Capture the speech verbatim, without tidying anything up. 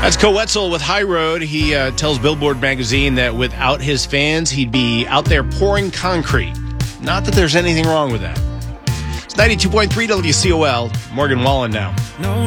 That's Co Wetzel with High Road. He uh, tells Billboard magazine that without his fans, he'd be out there pouring concrete. Not that there's anything wrong with that. It's ninety-two point three W C O L. Morgan Wallen now. No.